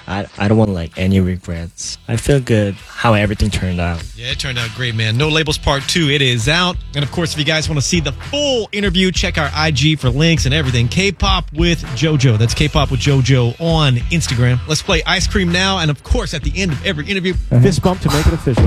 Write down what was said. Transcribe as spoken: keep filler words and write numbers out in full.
I, I don't want like any regrets. I feel good how everything turned out. Yeah, it turned out great, man. No Labels Part two, it is out. And, of course, if you guys want to see the full interview, check our I G for links and everything. K-Pop with JoJo. That's K-Pop with JoJo on Instagram. Let's play Ice Cream now. And, of course, at the end of every interview, Fist bump to make it official.